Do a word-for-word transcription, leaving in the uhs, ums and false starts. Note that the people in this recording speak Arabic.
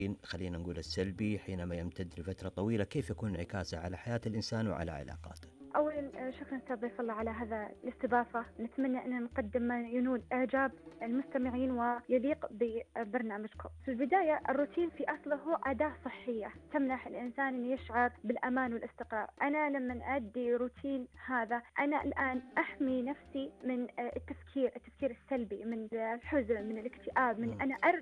خلينا نقول السلبي حينما يمتد لفترة طويلة، كيف يكون انعكاسه على حياة الإنسان وعلى علاقاته؟ أولا آه، شكرا أستاذ ضيف الله على هذا الاستضافة. نتمنى أن نقدم ما ينول إعجاب المستمعين ويليق ببرنامجكم. في البداية، الروتين في أصله هو أداة صحية تمنح الإنسان أن يشعر بالأمان والاستقرار. أنا لما أدي روتين هذا، أنا الآن أحمي نفسي من آه، التفكير التفكير السلبي، من الحزن، من الاكتئاب، من مم. أنا